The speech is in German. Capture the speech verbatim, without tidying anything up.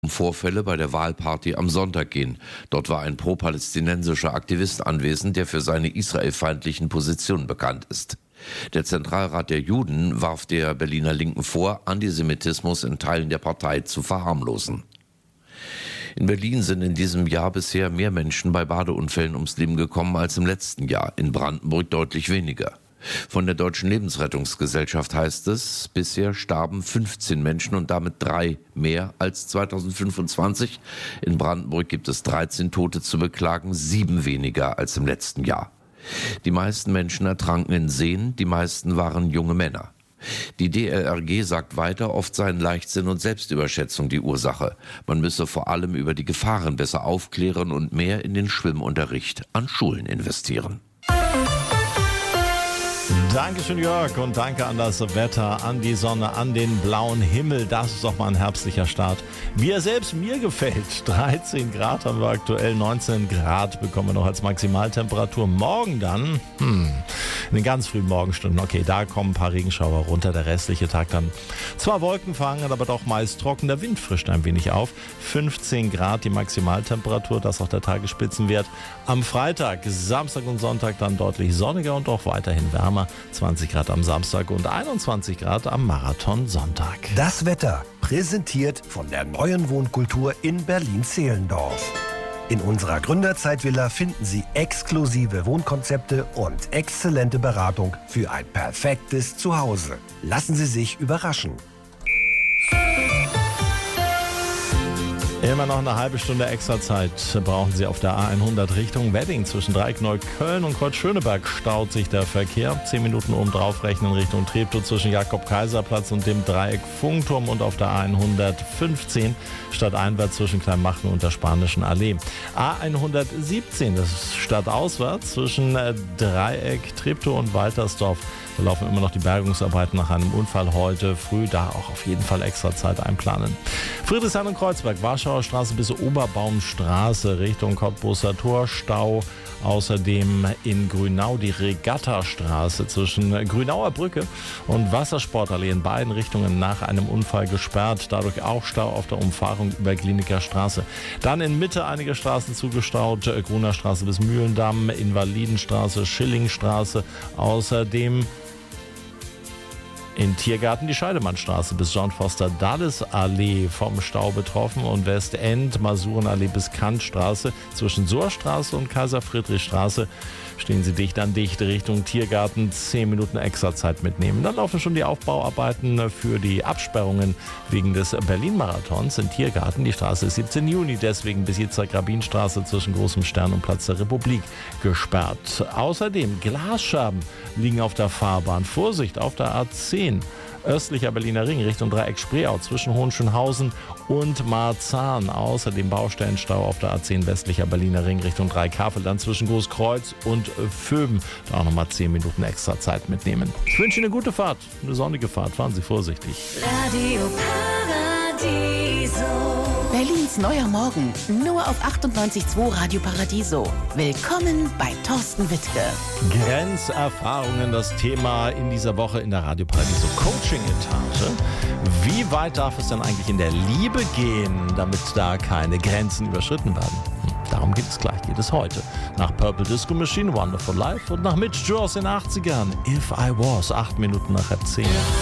um Vorfälle bei der Wahlparty am Sonntag gehen. Dort war ein pro-palästinensischer Aktivist anwesend, der für seine israelfeindlichen Positionen bekannt ist. Der Zentralrat der Juden warf der Berliner Linken vor, Antisemitismus in Teilen der Partei zu verharmlosen. In Berlin sind in diesem Jahr bisher mehr Menschen bei Badeunfällen ums Leben gekommen als im letzten Jahr, in Brandenburg deutlich weniger. Von der Deutschen Lebensrettungsgesellschaft heißt es, bisher starben fünfzehn Menschen und damit drei mehr als zweitausendfünfundzwanzig. In Brandenburg gibt es dreizehn Tote zu beklagen, sieben weniger als im letzten Jahr. Die meisten Menschen ertranken in Seen, die meisten waren junge Männer. Die D L R G sagt weiter, oft seien Leichtsinn und Selbstüberschätzung die Ursache. Man müsse vor allem über die Gefahren besser aufklären und mehr in den Schwimmunterricht an Schulen investieren. Dankeschön, Jörg, und danke an das Wetter, an die Sonne, an den blauen Himmel. Das ist doch mal ein herbstlicher Start, wie er selbst mir gefällt. dreizehn Grad haben wir aktuell, neunzehn Grad bekommen wir noch als Maximaltemperatur. Morgen dann, hm, in den ganz frühen Morgenstunden, okay, da kommen ein paar Regenschauer runter. Der restliche Tag dann zwar wolkenverhangen, aber doch meist trocken. Der Wind frischt ein wenig auf. fünfzehn Grad die Maximaltemperatur, das ist auch der Tagesspitzenwert. Am Freitag, Samstag und Sonntag dann deutlich sonniger und auch weiterhin wärmer. zwanzig Grad am Samstag und einundzwanzig Grad am Marathon-Sonntag. Das Wetter präsentiert von der neuen Wohnkultur in Berlin-Zehlendorf. In unserer Gründerzeitvilla finden Sie exklusive Wohnkonzepte und exzellente Beratung für ein perfektes Zuhause. Lassen Sie sich überraschen. Immer noch eine halbe Stunde extra Zeit brauchen Sie auf der A hundert Richtung Wedding. Zwischen Dreieck Neukölln und Kreuz-Schöneberg staut sich der Verkehr. Zehn Minuten oben drauf rechnen Richtung Treptow zwischen Jakob-Kaiser-Platz und dem Dreieck Funkturm und auf der A hundertfünfzehn stadteinwärts zwischen Kleinmachen und der Spanischen Allee. A hundertsiebzehn, das ist stadtauswärts zwischen Dreieck Treptow und Waltersdorf. Da laufen immer noch die Bergungsarbeiten nach einem Unfall heute früh. Da auch auf jeden Fall extra Zeit einplanen. Friedrichshain und Kreuzberg, Warschauer Straße bis Oberbaumstraße Richtung Cottbuser Tor, Stau. Außerdem in Grünau die Regattastraße zwischen Grünauer Brücke und Wassersportallee in beiden Richtungen nach einem Unfall gesperrt. Dadurch auch Stau auf der Umfahrung über Kliniker Straße. Dann in Mitte einige Straßen zugestaut. Gruner Straße bis Mühlendamm, Invalidenstraße, Schillingstraße. Außerdem in Tiergarten die Scheidemannstraße bis John Foster Dulles Allee vom Stau betroffen und Westend Masurenallee bis Kantstraße zwischen Sohrstraße und Kaiser-Friedrich-Straße stehen Sie dicht an dicht Richtung Tiergarten. Zehn Minuten extra Zeit mitnehmen. Dann laufen schon die Aufbauarbeiten für die Absperrungen wegen des Berlin-Marathons in Tiergarten. Die Straße ist siebzehnten Juni, deswegen bis Yitzhak-Rabin-Straße zwischen Großem Stern und Platz der Republik gesperrt. Außerdem Glasscherben liegen auf der Fahrbahn. Vorsicht auf der A zehn. Östlicher Berliner Ring Richtung Dreieck Spreeau zwischen Hohenschönhausen und Marzahn. Außerdem Baustellenstau auf der A zehn westlicher Berliner Ring Richtung Dreieckhavel, dann zwischen Großkreuz und Vöben. Da auch nochmal zehn Minuten extra Zeit mitnehmen. Ich wünsche Ihnen eine gute Fahrt, eine sonnige Fahrt. Fahren Sie vorsichtig. Radio Paradiso. Berlins neuer Morgen. Nur auf achtundneunzig Komma zwei Radio Paradiso. Willkommen bei Thorsten Wittke. Grenzerfahrungen, das Thema in dieser Woche in der Radio Paradiso Coaching-Etage. Wie weit darf es denn eigentlich in der Liebe gehen, damit da keine Grenzen überschritten werden? Darum geht es gleich, geht es heute. Nach Purple Disco Machine, Wonderful Life und nach Mitch Joe aus den achtzigern, If I Was, acht Minuten nach halb zehn.